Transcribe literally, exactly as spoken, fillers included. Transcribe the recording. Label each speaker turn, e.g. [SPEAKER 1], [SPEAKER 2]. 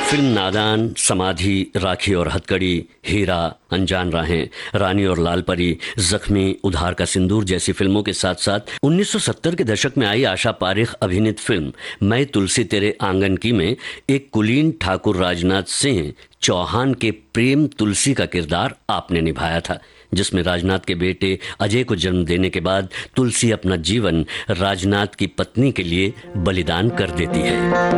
[SPEAKER 1] Film नादान, समाधि, राखी और हथकड़ी, हीरा, अनजान राहें, रानी और लाल परी, जख्मी, उधार का सिंदूर जैसी फिल्मों के साथ साथ उन्नीस सौ सत्तर के दशक में आई आशा पारेख अभिनीत फिल्म मैं तुलसी तेरे आंगन की में एक कुलीन ठाकुर राजनाथ सिंह चौहान के प्रेम तुलसी का किरदार आपने निभाया था, जिसमें राजनाथ के बेटे अजय को जन्म देने के बाद तुलसी अपना जीवन राजनाथ की पत्नी के लिए बलिदान कर देती है।